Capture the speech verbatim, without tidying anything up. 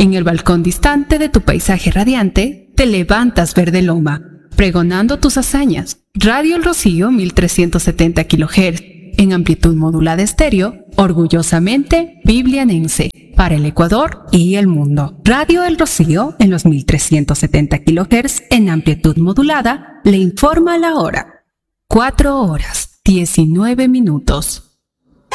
En el balcón distante de tu paisaje radiante, te levantas verde loma, pregonando tus hazañas. Radio El Rocío mil trescientos setenta kilohertz, en amplitud modulada estéreo, orgullosamente biblianense, para el Ecuador y el mundo. Radio El Rocío, en los mil trescientos setenta kilohertz, en amplitud modulada, le informa la hora. Cuatro horas, diecinueve minutos.